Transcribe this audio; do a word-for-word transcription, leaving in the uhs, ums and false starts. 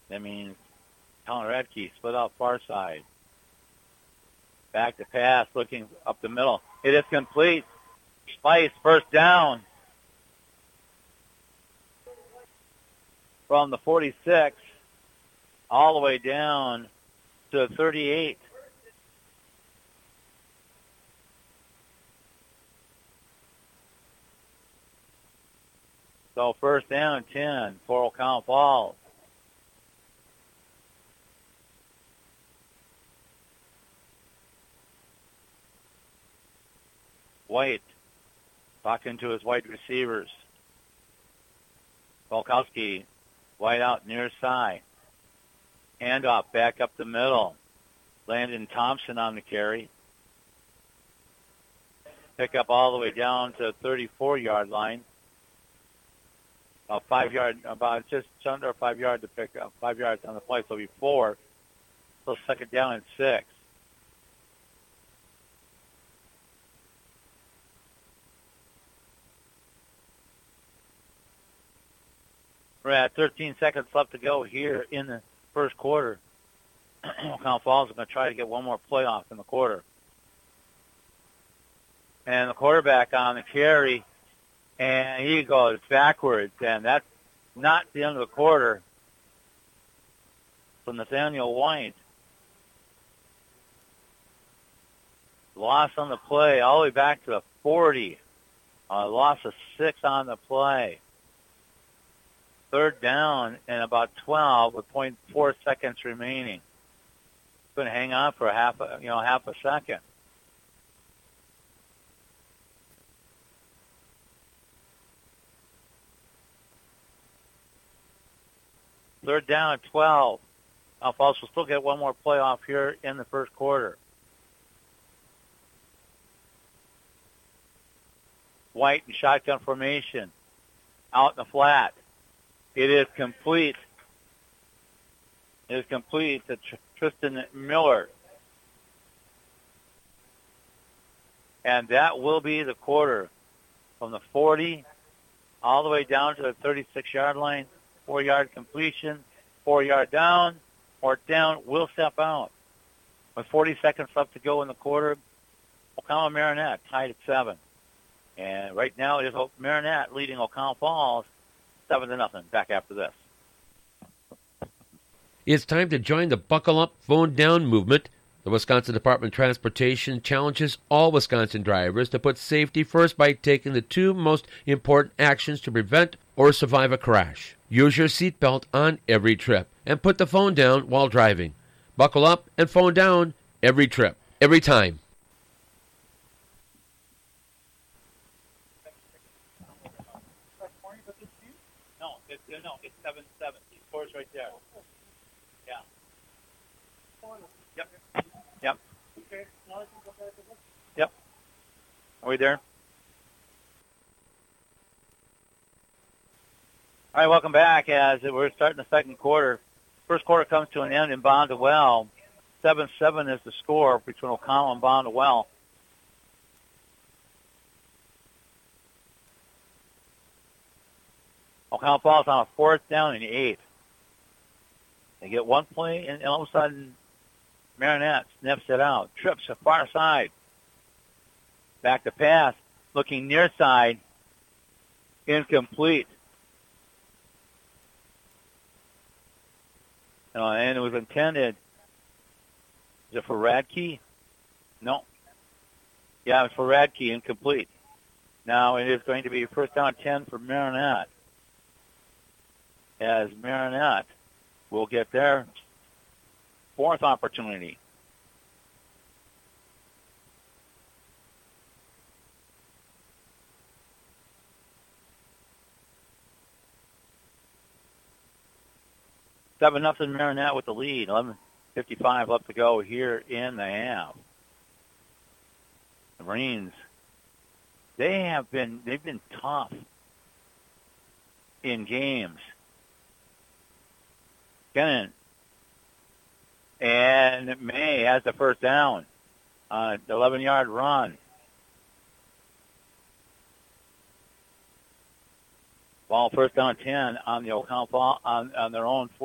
That means Colin Radke split out far side. Back to pass, looking up the middle. It is complete. Spice, first down. From the forty-six all the way down to thirty-eight. So first down, ten for O'Connell Falls. White talking to his wide receivers. Volkowski, White out near side. Handoff back up the middle. Landon Thompson on the carry. Pick up all the way down to thirty-four-yard line. About five yard, about just under five yards to pick up. Five yards on the play, so it'll be four. So second down and six. We're at thirteen seconds left to go here in the first quarter. O'Connell Falls is going to try to get one more playoff in the quarter. And the quarterback on the carry, and he goes backwards, and that's not the end of the quarter for Nathaniel White. Loss on the play all the way back to the forty. Uh, loss of six on the play. Third down and about twelve with point four seconds remaining. Going to hang on for a half, a, you know, half a second. Third down at twelve. Now Falls will still get one more playoff here in the first quarter. White in shotgun formation. Out in the flat. It is complete. It is complete to Tr- Tristan Miller. And that will be the quarter from the forty all the way down to the thirty-six-yard line. Four-yard completion, four-yard down, or down will step out. With forty seconds left to go in the quarter, O'Connell Marinette tied at seven. And right now it is Marinette leading O'Connell Falls seven to nothing. Back after this. It's time to join the Buckle Up, Phone Down movement. The Wisconsin Department of Transportation challenges all Wisconsin drivers to put safety first by taking the two most important actions to prevent or survive a crash. Use your seatbelt on every trip and put the phone down while driving. Buckle up and phone down every trip, every time. No, it's, no, it's seven seven. The score's right there. Yeah. Yep. Yep. Yep. Are we there? All right, welcome back as we're starting the second quarter. First quarter comes to an end in Bondwell. seven seven is the score between O'Connell and Bondwell. O'Connell Falls on a fourth down and eight. They get one play, and all of a sudden, Marinette sniffs it out. Trips to far side. Back to pass. Looking near side. Incomplete. Uh, and it was intended. Is it for Radke? No. Yeah, it was for Radke. Incomplete. Now it is going to be first down ten for Marinette. As Marinette will get their fourth opportunity. Seven nothing Marinette with the lead. Eleven fifty-five left to go here in the half. The Marines, they have been they've been tough in games. Kennan and May has the first down on an eleven-yard run. Ball first down ten on the O'Connell ball on, on their own